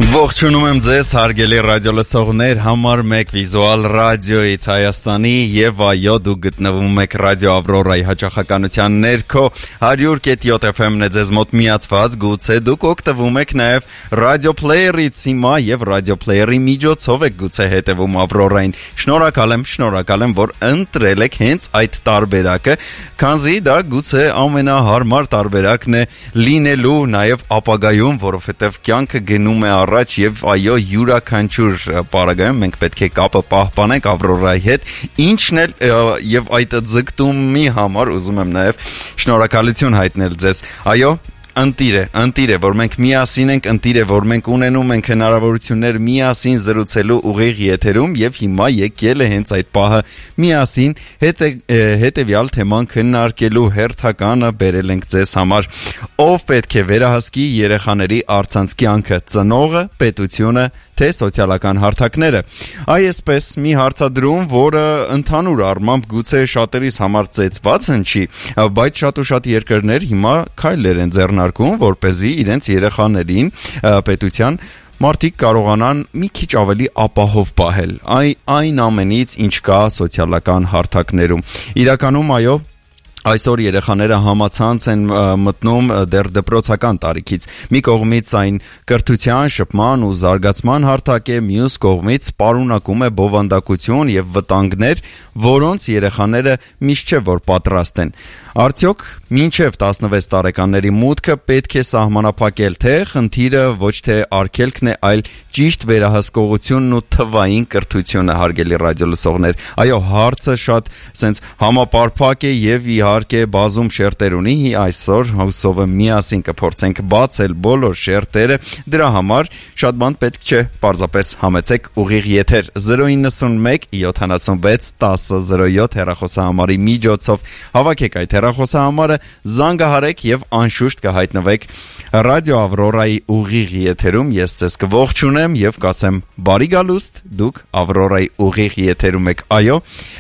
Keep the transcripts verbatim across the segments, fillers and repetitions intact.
Ողջունում եմ ձեզ հարգելի ռադիոլսողներ, համար մեկ վիզուալ ռադիոից Հայաստանի եւ այո դուք գտնվում եք ռադիո Ավրորայի հաճախականության ներքո հարյուր կետ յոթ էֆ էմ-ն է ձեզ մոտ միացված, գուցե դուք օգտվում եք նաեւ ռադիո պլեյերից հիմա եւ ռադիո պլեյերի միջոցով եք գուցե հետեւում Ավրորային։ Շնորհակալ եմ, շնորհակալ եմ, որ ընտրել եք հենց այդ տարբերակը, քանզի դա գուցե ամենահարմար տարբերակն է լինելու նաեւ ապագայում, որովհետեւ կյանքը գնում է առաջ եւ այո յուրաքանչյուր պարագայում մենք պետք է կապը պահպանենք Ավրորայի հետ, ինչն էլ եւ այդ ձգտումի համար ուզում եմ նաեւ շնորհակալություն հայտնել ձեզ։ Այո, ընտիր է, ընտիր է, որ մենք միասին ենք, ընտիր է, որ մենք ունենում ենք հնարավորություններ միասին զրուցելու ուղիղ եթերում եւ հիմա եկել է հենց այդ պահը միասին հետե, հետեւյալ թեման քննարկելու հերթականը բերել ենք ձեզ համար։ Ով պետք է վերահսկի երեխաների առցանց կյանքը, ծնողը, պետությունը, թե սոցիալական հարթակները։ Այսպես մի հարցադրում, որը ընդհանուր առմամբ գուցե շատերիս համար ծեծված հնչի, բայց շատ ու շատ երկրներ հիմա քայլեր են ձեռնարկում, որպեսզի իրենց երեխաներին պետության մարդիկ կարողանան մի քիչ ավելի ապահով պահել Այ, այն ամենից, ինչ կա սոցիալական հարթակներում։ Իրականում այո Այսօր երեխաները համացանց են մտնում դեռ դպրոցական տարիքից։ Մի կողմից այն կրթության, շփման ու զարգացման հարթակ է, մյուս կողմից պարունակում է բովանդակություն եւ վտանգներ, որոնց երեխաները միշտ չէ որ պատրաստ են։ Արդյոք մինչև տասնվեց տարեկանների մուտքը պետք է սահմանափակել, թե խնդիրը ոչ թե արգելքն է, այլ ճիշտ վերահսկողությունն ու թվային կրթությունը, հարգելի ռադիոլսողներ։ Այո, հարցը շատ սենց համապարփակ է եւ իհարկե բազում շերտեր ունի, այսօր հուսով եմ միասին կփորձենք բացել բոլոր շերտերը, դրա համար շատ բան պետք չէ, պարզապես համեցեք ուղիղ եթեր զրո իննսուն մեկ յոթանասունվեց տասը զրո յոթ հեռախոսահամարի միջոցով, հավաքեք այդ հեռախոսահամարը, զանգահարեք եւ անշուշտ կհայտնվեք ռադիո Ավրորայի ուղիղ եթերում, ես ձեզ կողջունեմ եւ կասեմ բարի գալուստ, դուք Ավրորայի ուղիղ եթերում եք, այո,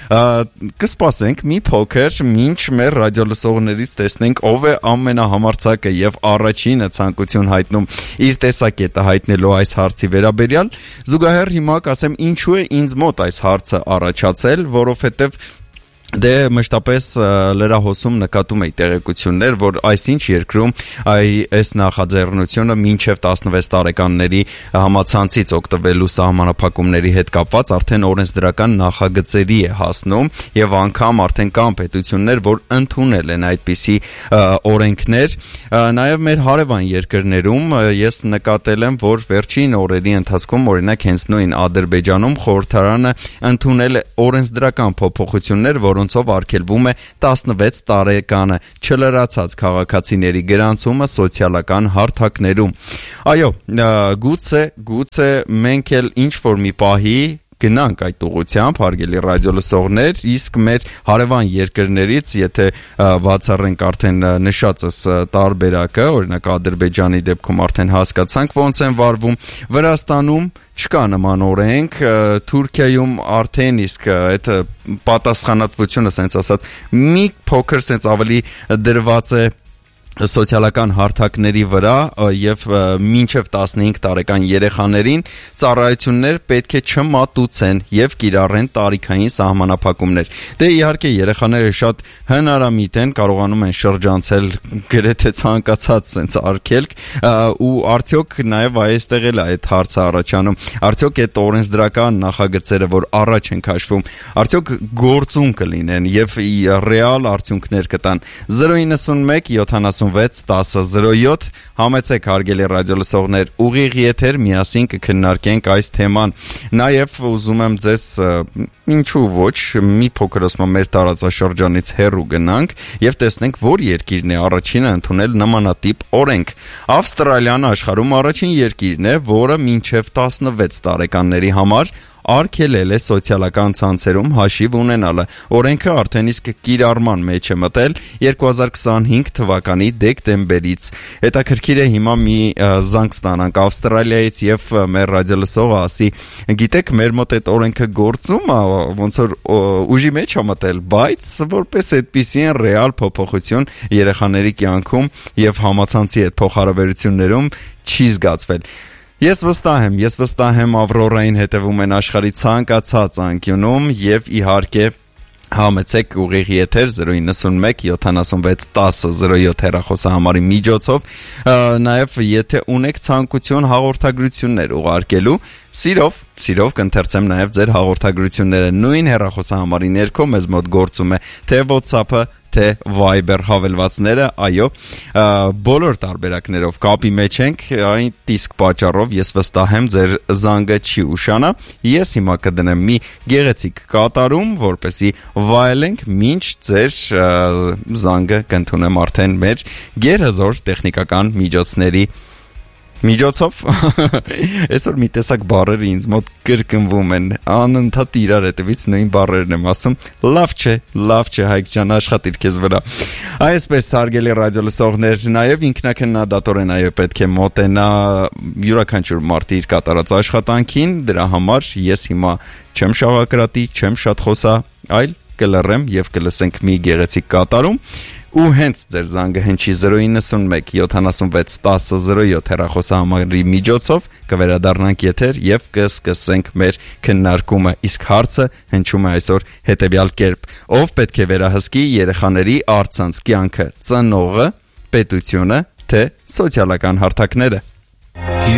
կսպասենք մի փոքր, մինչ մեր ռադիոլսողներից տեսնենք ով է ամենահամարձակը եւ առաջինը ցանկություն հայտնում իր տեսակետը հայտնելու այս հարցի վերաբերյալ, զուգահեռ հիմա կասեմ ինչու է ինձ մոտ այս հարցը առաջացել, որովհետեւ Դե մշտապես լրահոսում նկատում էի տեղեկություններ, որ այսինչ երկրում այս նախաձեռնությունը մինչև տասնվեց տարեկանների համացանցից օգտվելու սահմանափակումների հետ կապված արդեն օրենսդրական նախագծերի է հասնում եւ անգամ արդեն կան պետություններ, որ ընդունել են այդպիսի օրենքներ, նաեւ մեր հարևան երկրներում ես նկատել եմ, որ վերջին օրերի ընթացքում օրինակ հենց նույն Ադրբեջանում խորհրդարանը ընդունել է օրենսդրական փոփոխություններ, որոնց ով արգելվում է տասնվեց տարեկանը չլրացած քաղաքացիների գրանցումը սոցիալական հարթակներում։ Այո, գուցե, գուցե մենք էլ ինչ-որ մի պահի գնանք այդ ուղղությամբ, հարգելի ռադիոլսողներ, իսկ մեր հարևան երկրներից, եթե բացառենք արդեն նշածս տարբերակը, օրինակ Ադրբեջանի դեպքում արդեն հասկացանք ոնց են վարվում, Վրաստանում չկա նման օրենք, Թուրքիայում արդեն իսկ այդ պատասխանատվությունը, ասենց ասած, մի փոքր ասենց ավելի դրված է սոցիալական հարթակների վրա եւ մինչեւ տասնհինգ տարեկան երեխաներին ծառայություններ պետք է չմատուցեն եւ կիրառեն տարիքային սահմանափակումներ։ Դե իհարկե երեխաները շատ հնարամիտ են, կարողանում են շրջանցել գրեթե ցանկացած sense արգելք ու արդյոք նաեւ այստեղ էլ է այդ հարցը առաջանում։ Արդյոք այդ օրենսդրական նախագծերը, որ առաջ են քաշվում, արդյոք գործուն կլինեն եւ ռեալ արդյունքներ կտան։ զրո իննսուն մեկ յոթանասունվեց տասը զրո յոթ համեցեք հարգելի ռադիոլսողներ ուղիղ եթեր միասին կքննարկենք այս թեման նաև ուզում եմ ձեզ ինչու ոչ մի փոքր ասում մեր տարածաշրջանից հեռու գնանք եւ տեսնենք որ երկիրն է առաջինը ընդունել նմանատիպ օրենք Ավստրալիան աշխարհում առաջին երկիրն է որը մինչեւ տասնվեց տարեկանների համար արգելել է սոցիալական ցանցերում հաշիվ ունենալը։ Օրենքը արդեն իսկ կիրառման մեջ է մտել երկու հազար քսանհինգ թվականի դեկտեմբերից։ Հետաքրքիր է հիմա մի զանգ ստանանք Ավստրալիայից եւ մեր ռադիոլսողը ասի, գիտեք, մեր մոտ այդ օրենքը գործում է, ոնց որ ուժի մեջ է մտել, բայց որպես այդպիսի են ռեալ փոփոխություն երեխաների կյանքում եւ համացանցի հետ փոխհարաբերություններում չի զգացվել։ Ես վստահ եմ, ես վստահ եմ Ավրորային հետևում են աշխարհի ցանկացած անկյունում եւ իհարկե համեցեք ուղիղ եթեր zero nine one seventy-six ten zero seven հեռախոսահամարի միջոցով, նաև եթե ունեք ցանկություն հաղորդագրություններ ուղարկելու, սիրով, սիրով կընթերցեմ նաև ձեր հաղորդագրությունները նույն հեռախոսահամարի ներքո մեզ մոտ գործում է թե WhatsApp-ը, թե Viber հավելվածները, այո, բոլոր տարբերակներով կապի մեջ ենք, այն իսկ պատճառով ես վստահ եմ ձեր զանգը չի ուշանա, ես հիմա կդնեմ մի գեղեցիկ կատարում, որպեսի վայելենք, մինչ ձեր զանգը կընդունեմ արդեն մեր գերհզոր տեխնիկական միջոցների միջոցով, այսօր մի տեսակ բառերը ինձ մոտ կրկնվում են, անընդհատ իրար հետևից նույն բառերն եմ ասում, լավ չէ, լավ չէ Հայկ ջան, աշխատիր քեզ վրա, այսպես հարգելի ռադիոլսողներ, նաև ինքնակննադատորեն այո պետք է մոտենա յուրաքանչյուր մարդ իր կատարած աշխատանքին, դրա համար ես հիմա չեմ շաղակրատի, չեմ շատ խոսա, այլ կլռեմ եւ կլսենք մի գեղեցիկ կատարում ու հենց ձեր զանգը հնչի zero nine one seventy-six ten zero seven հեռախոսահամարի միջոցով կվերադառնանք եթեր եւ կսկսենք մեր քննարկումը, իսկ հարցը հնչում է այսօր հետեւյալ կերպ. ով պետք է վերահսկի երեխաների առցանց կյանքը, ծնողը, պետությունը, թե սոցիալական հարթակները?